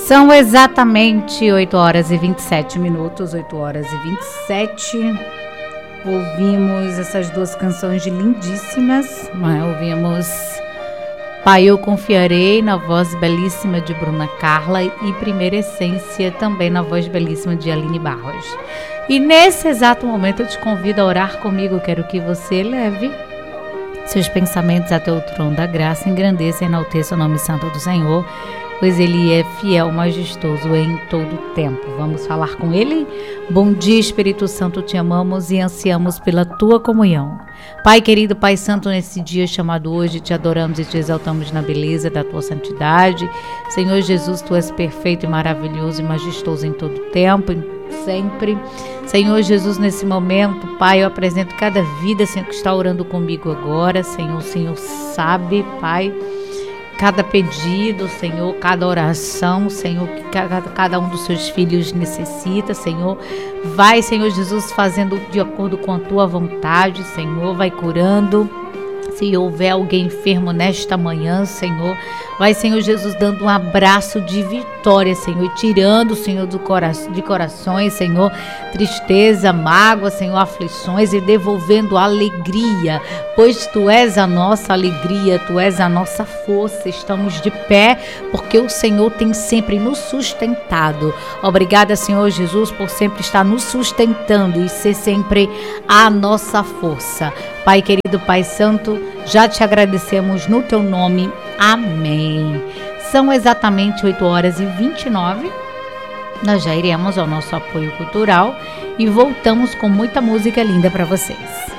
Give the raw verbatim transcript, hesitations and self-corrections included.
São exatamente oito horas e vinte e sete minutos, oito horas e vinte e sete. Ouvimos essas duas canções lindíssimas, né? Ouvimos Pai, Eu Confiarei, na voz belíssima de Bruna Carla, e Primeira Essência, também na voz belíssima de Aline Barros. E nesse exato momento eu te convido a orar comigo. Quero que você leve seus pensamentos até o trono da graça, engrandeça e enalteça o nome santo do Senhor, pois Ele é fiel, majestoso em todo tempo. Vamos falar com Ele? Bom dia, Espírito Santo, te amamos e ansiamos pela Tua comunhão. Pai querido, Pai Santo, nesse dia chamado hoje, te adoramos e te exaltamos na beleza da Tua santidade. Senhor Jesus, Tu és perfeito e maravilhoso e majestoso em todo tempo, sempre. Senhor Jesus, nesse momento, Pai, eu apresento cada vida, Senhor, que está orando comigo agora. Senhor, o Senhor sabe, Pai, cada pedido, Senhor, cada oração, Senhor, que cada, cada um dos seus filhos necessita, Senhor. Vai, Senhor Jesus, fazendo de acordo com a Tua vontade, Senhor, vai curando. Se houver alguém enfermo nesta manhã, Senhor, vai, Senhor Jesus, dando um abraço de vitória, Senhor, e tirando, Senhor, do cora- de corações, Senhor, tristeza, mágoa, Senhor, aflições, e devolvendo alegria, pois Tu és a nossa alegria, Tu és a nossa força. Estamos de pé porque o Senhor tem sempre nos sustentado. Obrigada, Senhor Jesus, por sempre estar nos sustentando e ser sempre a nossa força. Pai querido, Pai Santo, já te agradecemos no Teu nome. Amém. São exatamente oito horas e vinte e nove. Nós já iremos ao nosso apoio cultural e voltamos com muita música linda para vocês.